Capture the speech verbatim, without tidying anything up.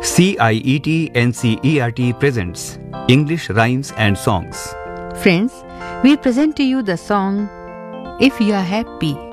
C I E T N C E R T presents English Rhymes and Songs. Friends, we present to you the song If You Are Happy